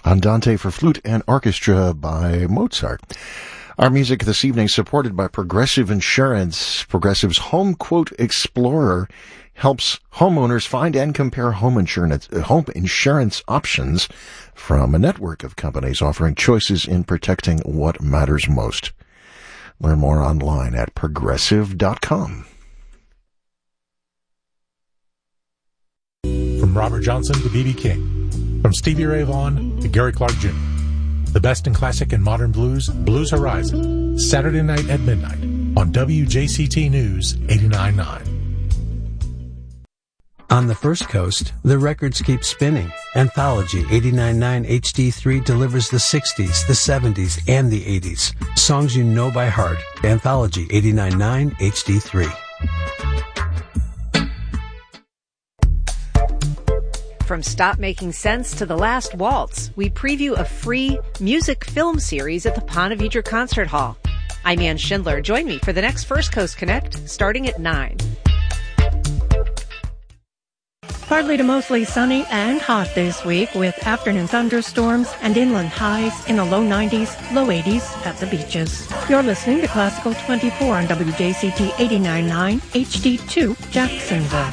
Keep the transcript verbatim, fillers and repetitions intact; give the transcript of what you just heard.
Andante for flute and orchestra by Mozart. Our music this evening supported by Progressive Insurance. Progressive's Home Quote Explorer helps homeowners find and compare home insurance, home insurance options from a network of companies offering choices in protecting what matters most. Learn more online at progressive dot com. From Robert Johnson to B B King, from Stevie Ray Vaughan to Gary Clark Junior The best in classic and modern blues, Blues Horizon, Saturday night at midnight on W J C T News eighty-nine point nine. On the First Coast, the records keep spinning. Anthology eighty-nine point nine H D three delivers the sixties, the seventies, and the eighties. Songs you know by heart. Anthology eighty-nine point nine H D three. From Stop Making Sense to The Last Waltz, we preview a free music film series at the Ponte Vedra Concert Hall. I'm Ann Schindler. Join me for the next First Coast Connect, starting at nine. Partly to mostly sunny and hot this week with afternoon thunderstorms and inland highs in the low nineties, low eighties at the beaches. You're listening to Classical twenty-four on W J C T eighty-nine point nine H D two, Jacksonville.